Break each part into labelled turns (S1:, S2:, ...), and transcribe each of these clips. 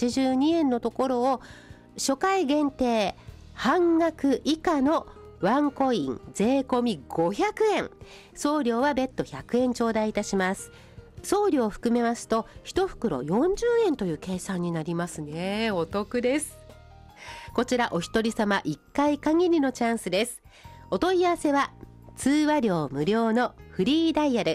S1: 982円のところを初回限定半額以下のワンコイン税込み500円、送料は別途100円頂戴いたします。送料を含めますと1袋40円という計算になりますね。お得です。こちらお一人様1回限りのチャンスです。お問い合わせは通話料無料のフリーダイヤル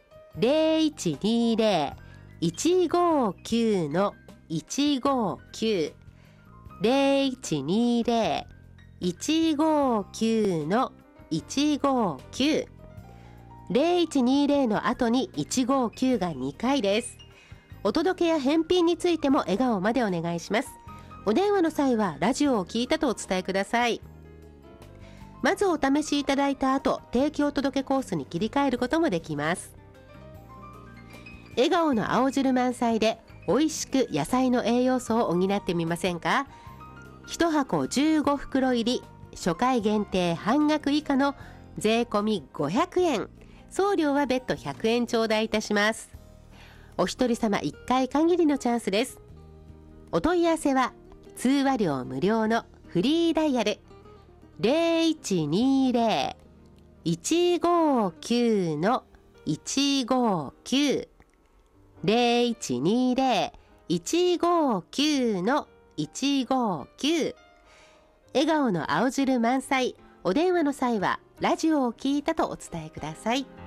S1: 0120-159-159 0120-159-159 0120の後に159が2回です。お届けや返品についても笑顔までお願いします。お電話の際はラジオを聞いたとお伝えください。まずお試しいただいた後、定期お届けコースに切り替えることもできます。笑顔の青汁満載で美味しく野菜の栄養素を補ってみませんか。1箱15袋入り初回限定半額以下の税込み500円、送料は別途100円頂戴いたします。お一人様1回限りのチャンスです。お問い合わせは通話料無料のフリーダイヤル 0120-159-159 0120-159-159 笑顔の青汁満載。お電話の際はラジオを聞いたとお伝えください。